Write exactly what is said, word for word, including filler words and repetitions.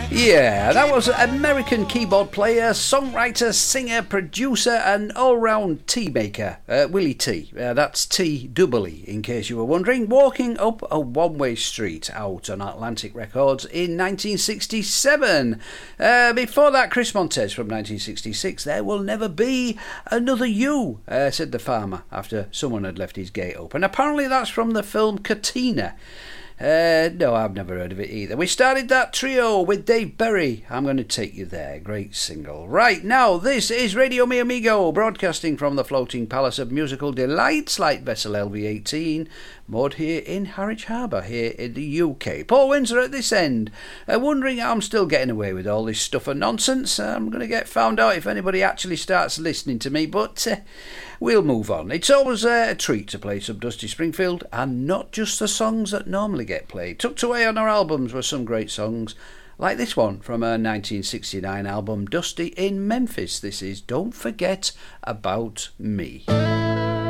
Yeah, that was American keyboard player, songwriter, singer, producer and all-round tea maker, uh, Willie T. Uh, that's T doubly, in case you were wondering, walking up a one-way street out on Atlantic Records in nineteen sixty-seven. Uh, before that, Chris Montez from nineteen sixty-six, There Will Never Be Another You, uh, said the farmer after someone had left his gate open. Apparently that's from the film Katina. Uh, no, I've never heard of it either. We started that trio with Dave Berry, I'm Going to Take You There. Great single. Right, now, this is Radio Mi Amigo, broadcasting from the floating palace of musical delights like vessel L V eighteen, moored here in Harwich Harbour, here in the U K. Paul Windsor at this end, uh, wondering how I'm still getting away with all this stuff and nonsense. I'm going to get found out if anybody actually starts listening to me, but uh, we'll move on. It's always uh, a treat to play some Dusty Springfield, and not just the songs that normally get played. Tucked away on our albums were some great songs, like this one from her nineteen sixty-nine album Dusty in Memphis. This is Don't Forget About Me.